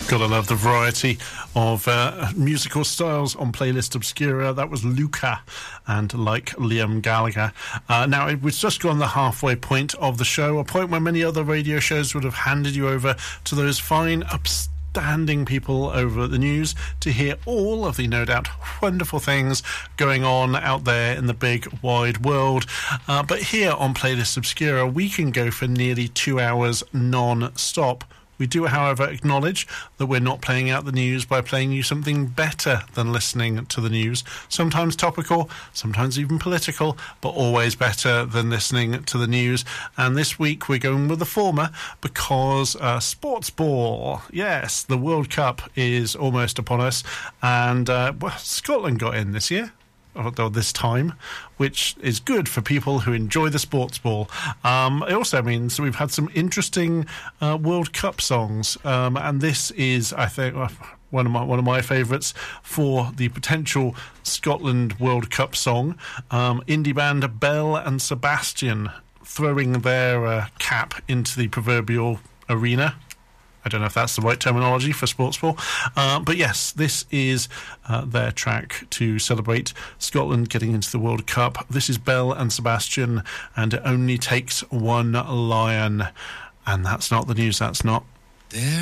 Gotta love the variety of musical styles on Playlist Obscura. That was Luca and Like Liam Gallagher. Now, we've just gone the halfway point of the show, a point where many other radio shows would have handed you over to those fine, upstanding people over at the news to hear all of the, no doubt, wonderful things going on out there in the big, wide world. But here on Playlist Obscura, we can go for nearly 2 hours non-stop. We do, however, acknowledge that we're not playing out the news by playing you something better than listening to the news. Sometimes topical, sometimes even political, but always better than listening to the news. And this week we're going with the former because sports ball. Yes, the World Cup is almost upon us. And, Scotland got in this year. Or this time, which is good for people who enjoy the sports ball. It also means we've had some interesting World Cup songs, and this is, I think, one of my favourites for the potential Scotland World Cup song. Indie band Belle and Sebastian throwing their cap into the proverbial arena. I don't know if that's the right terminology for sports ball. But yes, this is their track to celebrate Scotland getting into the World Cup. This is Belle and Sebastian, and It Only Takes One Lion. And that's not the news, that's not.